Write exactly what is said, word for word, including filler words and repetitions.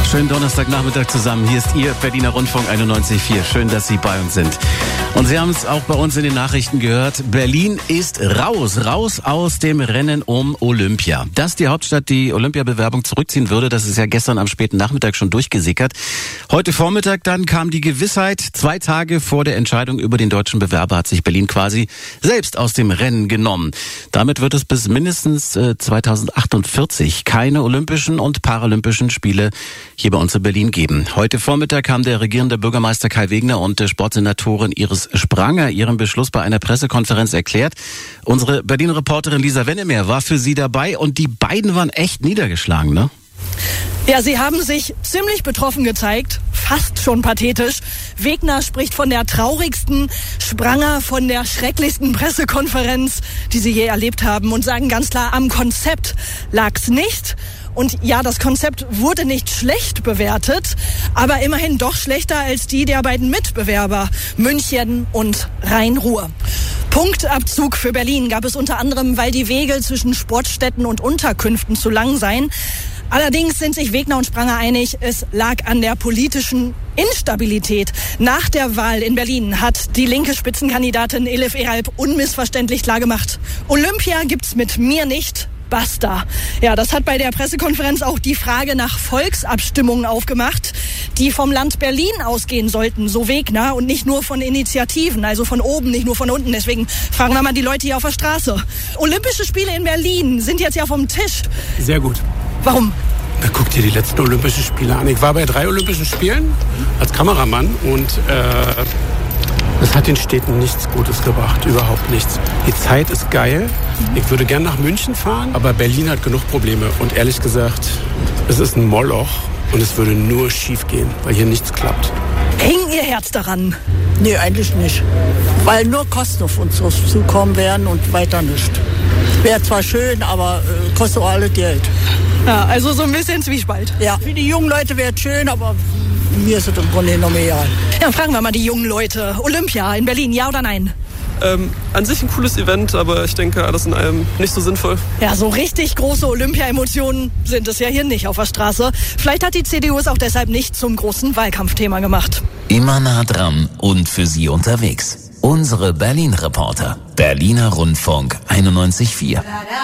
Schönen Donnerstagnachmittag zusammen. Hier ist Ihr Berliner Rundfunk einundneunzig Komma vier. Schön, dass Sie bei uns sind. Und Sie haben es auch bei uns in den Nachrichten gehört. Berlin ist raus, raus aus dem Rennen um Olympia. Dass die Hauptstadt die Olympiabewerbung zurückziehen würde, das ist ja gestern am späten Nachmittag schon durchgesickert. Heute Vormittag dann kam die Gewissheit. Zwei Tage vor der Entscheidung über den deutschen Bewerber hat sich Berlin quasi selbst aus dem Rennen genommen. Damit wird es bis mindestens äh, zweitausendachtundvierzig keine Olympischen und Paralympischen Spiele hier bei uns in Berlin geben. Heute Vormittag haben der regierende Bürgermeister Kai Wegner und der Sportsenatorin Iris Spranger ihren Beschluss bei einer Pressekonferenz erklärt. Unsere Berliner Reporterin Lisa Wennemer war für sie dabei und die beiden waren echt niedergeschlagen, ne? Ja, sie haben sich ziemlich betroffen gezeigt, fast schon pathetisch. Wegner spricht von der traurigsten, Spranger von der schrecklichsten Pressekonferenz, die sie je erlebt haben, und sagen ganz klar, am Konzept lag's nicht. Und ja, das Konzept wurde nicht schlecht bewertet, aber immerhin doch schlechter als die der beiden Mitbewerber, München und Rhein-Ruhr. Punktabzug für Berlin gab es unter anderem, weil die Wege zwischen Sportstätten und Unterkünften zu lang seien. Allerdings sind sich Wegner und Spranger einig, es lag an der politischen Instabilität. Nach der Wahl in Berlin hat die linke Spitzenkandidatin Elif Eralp unmissverständlich klargemacht: Olympia gibt's mit mir nicht. Basta. Ja, das hat bei der Pressekonferenz auch die Frage nach Volksabstimmungen aufgemacht, die vom Land Berlin ausgehen sollten, so Wegner, und nicht nur von Initiativen, also von oben, nicht nur von unten. Deswegen fragen wir mal die Leute hier auf der Straße. Olympische Spiele in Berlin sind jetzt ja vom Tisch. Sehr gut. Warum? Na, guck dir die letzten Olympischen Spiele an. Ich war bei drei Olympischen Spielen als Kameramann und äh, es hat den Städten nichts Gutes gebracht, überhaupt nichts. Die Zeit ist geil. Ich würde gern nach München fahren, aber Berlin hat genug Probleme. Und ehrlich gesagt, es ist ein Moloch und es würde nur schief gehen, weil hier nichts klappt. Hing Ihr Herz daran? Nee, eigentlich nicht. Weil nur Kosten auf uns zukommen werden und weiter nicht. Wäre zwar schön, aber äh, kostet auch alles Geld. Ja, also so ein bisschen Zwiespalt. Ja, für die jungen Leute wäre es schön, aber mir ist es im Grunde genommen egal. Ja, fragen wir mal die jungen Leute. Olympia in Berlin, ja oder nein? Ähm, an sich ein cooles Event, aber ich denke, alles in allem nicht so sinnvoll. Ja, so richtig große Olympia-Emotionen sind es ja hier nicht auf der Straße. Vielleicht hat die C D U es auch deshalb nicht zum großen Wahlkampfthema gemacht. Immer nah dran und für Sie unterwegs. Unsere Berlin-Reporter. Berliner Rundfunk einundneunzig Komma vier.